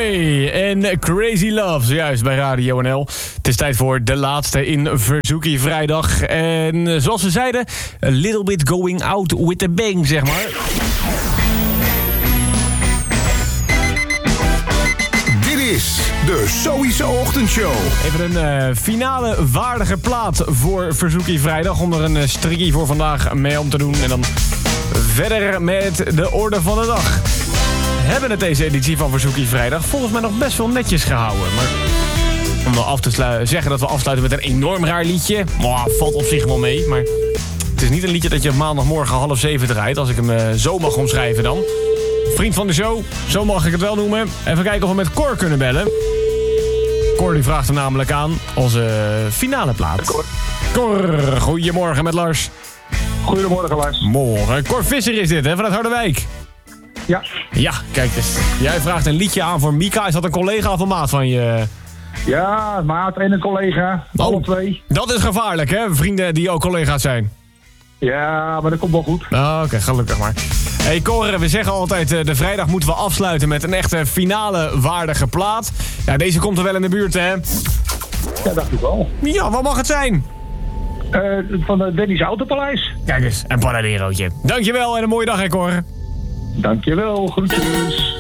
Boy en Crazy Love, zojuist bij Radio NL. Het is tijd voor de laatste in Verzoekie Vrijdag. En zoals we zeiden, a little bit going out with a bang, zeg maar. Dit is de Zoïse Ochtendshow. Even een finale waardige plaat voor Verzoekie Vrijdag. Om er een strikkie voor vandaag mee om te doen. En dan verder met de orde van de dag. We hebben het deze editie van Verzoekie Vrijdag volgens mij nog best wel netjes gehouden. Maar om wel af te zeggen dat we afsluiten met een enorm raar liedje. Valt op zich wel mee, maar het is niet een liedje dat je op maandagmorgen 6:30 draait. Als ik hem zo mag omschrijven dan. Vriend van de show, zo mag ik het wel noemen. Even kijken of we met Cor kunnen bellen. Cor die vraagt hem namelijk aan onze finale plaat. Cor, goedemorgen met Lars. Goedemorgen, Lars. Morgen. Cor Visser is dit, hè, vanuit Harderwijk. Ja. Ja, kijk eens. Jij vraagt een liedje aan voor Mika. Is dat een collega of een maat van je? Ja, maat en een collega. Alle twee. Dat is gevaarlijk, hè? Vrienden die ook collega's zijn. Ja, maar dat komt wel goed. Oké, gelukkig maar. Hey Cor, we zeggen altijd, de vrijdag moeten we afsluiten met een echte finale waardige plaat. Ja, deze komt er wel in de buurt, hè? Ja, dacht ik wel. Ja, wat mag het zijn? Van de Denny's Autopaleis. Kijk eens, een Panaderootje. Dankjewel en een mooie dag, hè Cor. Dankjewel, groetjes.